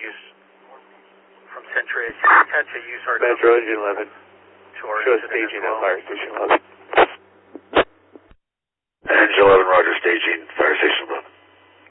use from Century. Catch a use our Metro Engine 11. Show staging at Fire Station 11. Engine 11, roger, staging, Fire Station 11.